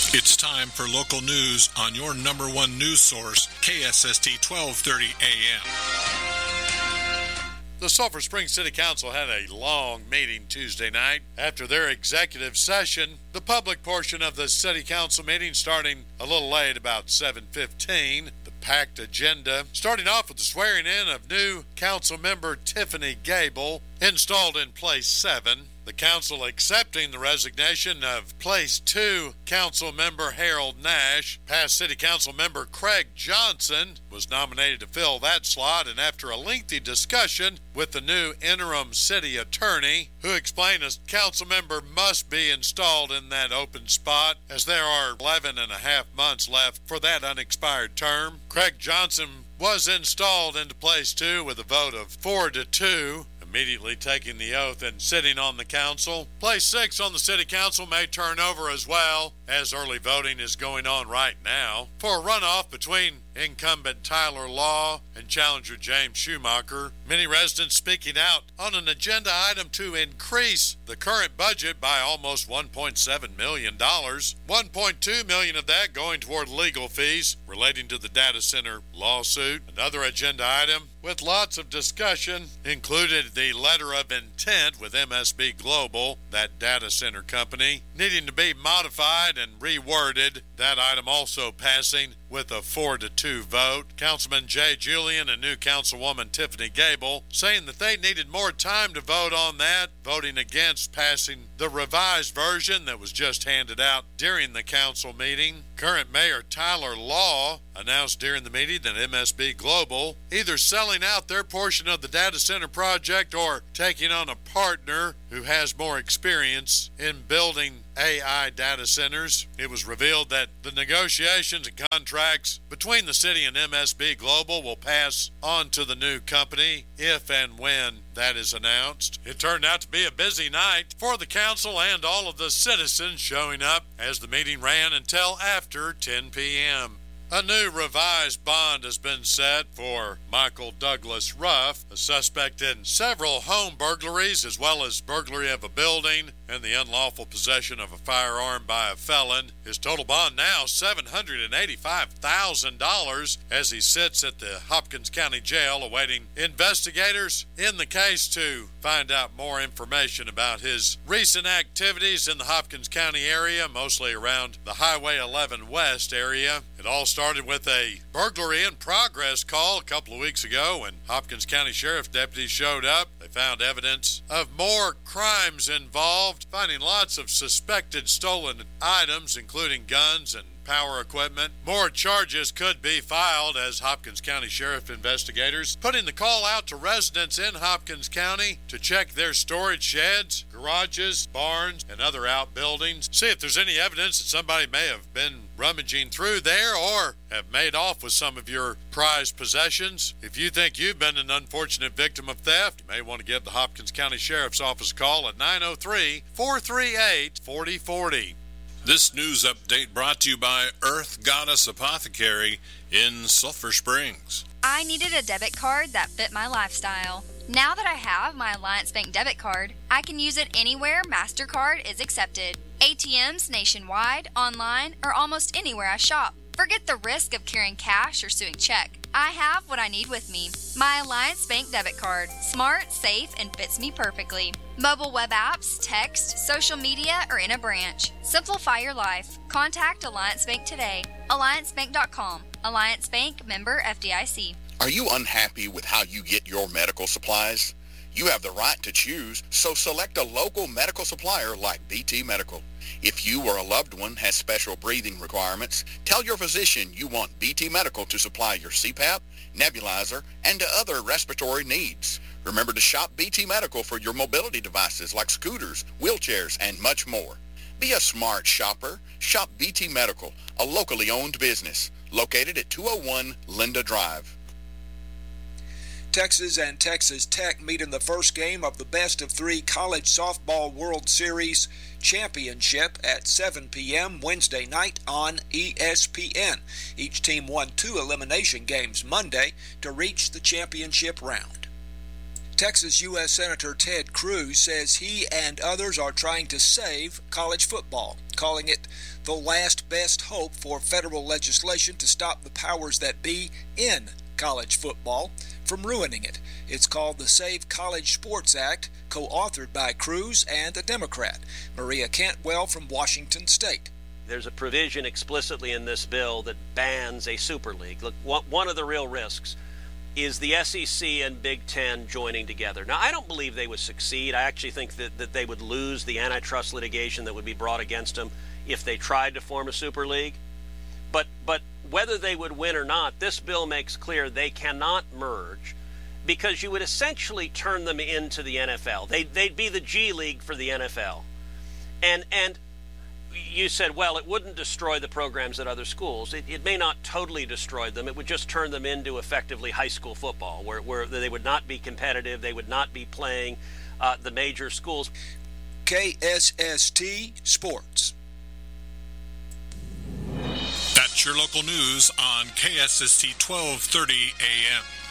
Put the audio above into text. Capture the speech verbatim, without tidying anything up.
It's time for local news on your number one news source, K S S T twelve thirty A M. The Sulphur Springs City Council had a long meeting Tuesday night. After their executive session, the public portion of the City Council meeting starting a little late, about seven fifteen. The packed agenda, starting off with the swearing in of new council member Tiffany Gable, installed in place seven. The council accepting the resignation of place two council member Harold Nash. Past city council member Craig Johnson was nominated to fill that slot, and after a lengthy discussion with the new interim city attorney, who explained a council member must be installed in that open spot as there are eleven and a half months left for that unexpired term, Craig Johnson was installed into place two with a vote of four to two. Immediately taking the oath and sitting on the council. Place six on the city council may turn over as well, as early voting is going on right now, for a runoff between incumbent Tyler Law and challenger James Schumacher. Many residents speaking out on an agenda item to increase the current budget by almost one point seven million dollars. one point two million dollars of that going toward legal fees relating to the data center lawsuit. Another agenda item with lots of discussion included the letter of intent with M S B Global, that data center company, needing to be modified and reworded. That item also passing with a four to two vote. Councilman Jay Julian and new councilwoman Tiffany Gable saying that they needed more time to vote on that, voting against passing the revised version that was just handed out during the council meeting. Current Mayor Tyler Law announced during the meeting that M S B Global either selling out their portion of the data center project or taking on a partner who has more experience in building A I data centers. It was revealed that the negotiations and contracts between the city and M S B Global will pass on to the new company if and when that is announced. It turned out to be a busy night for the council and all of the citizens showing up as the meeting ran until after ten p.m. A new revised bond has been set for Michael Douglas Ruff, a suspect in several home burglaries as well as burglary of a building and the unlawful possession of a firearm by a felon. His total bond now seven hundred eighty-five thousand dollars as he sits at the Hopkins County Jail awaiting investigators in the case to find out more information about his recent activities in the Hopkins County area, mostly around the Highway eleven West area. It all started with a burglary in progress call a couple of weeks ago when Hopkins County Sheriff deputies showed up. They found evidence of more crimes involved, finding lots of suspected stolen items, including guns and power equipment. More charges could be filed as Hopkins County Sheriff investigators putting the call out to residents in Hopkins County to check their storage sheds, garages, barns, and other outbuildings. See if there's any evidence that somebody may have been rummaging through there or have made off with some of your prized possessions. If you think you've been an unfortunate victim of theft, you may want to give the Hopkins County Sheriff's Office a call at nine oh three, four three eight, four oh four oh. This news update brought to you by Earth Goddess Apothecary in Sulphur Springs. I needed a debit card that fit my lifestyle. Now that I have my Alliance Bank debit card, I can use it anywhere MasterCard is accepted. A T Ms nationwide, online, or almost anywhere I shop. Forget the risk of carrying cash or suing check. I have what I need with me. My Alliance Bank debit card. Smart, safe, and fits me perfectly. Mobile web apps, text, social media, or in a branch. Simplify your life. Contact Alliance Bank today. alliance bank dot com. Alliance Bank, member F D I C. Are you unhappy with how you get your medical supplies? You have the right to choose, so select a local medical supplier like B T Medical. If you or a loved one has special breathing requirements, tell your physician you want B T Medical to supply your C PAP, nebulizer, and other respiratory needs. Remember to shop B T Medical for your mobility devices like scooters, wheelchairs, and much more. Be a smart shopper. Shop B T Medical, a locally owned business located at two oh one Linda Drive. Texas and Texas Tech meet in the first game of the best of three College Softball World Series Championship at seven p.m. Wednesday night on E S P N. Each team won two elimination games Monday to reach the championship round. Texas U S Senator Ted Cruz says he and others are trying to save college football, calling it the last best hope for federal legislation to stop the powers that be in college football from ruining it. It's called the Save College Sports Act, co-authored by Cruz and a Democrat, Maria Cantwell from Washington State. There's a provision explicitly in this bill that bans a super league. Look, one of the real risks is the S E C and Big Ten joining together. Now, I don't believe they would succeed. I actually think that, that they would lose the antitrust litigation that would be brought against them if they tried to form a super league. But but whether they would win or not, this bill makes clear they cannot merge, because you would essentially turn them into the N F L. They, they'd be the G League for the N F L. And and you said, well, it wouldn't destroy the programs at other schools. It, it may not totally destroy them. It would just turn them into effectively high school football, where, where they would not be competitive. They would not be playing uh, the major schools. K S S T Sports. That's your local news on K S S T twelve thirty A M.